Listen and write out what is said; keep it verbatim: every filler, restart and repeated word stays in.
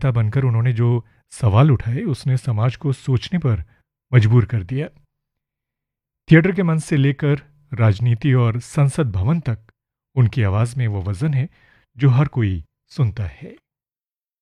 नेता बनकर उन्होंने जो सवाल उठाए उसने समाज को सोचने पर मजबूर कर दिया। थिएटर के मंच से लेकर राजनीति और संसद भवन तक उनकी आवाज में वो वजन है जो हर कोई सुनता है।